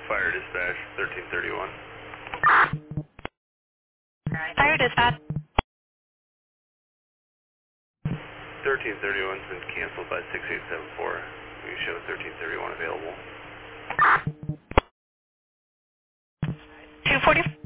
Fire dispatch, 1331. Fire dispatch. 1331's been canceled by 6874. We show 1331 available. 240.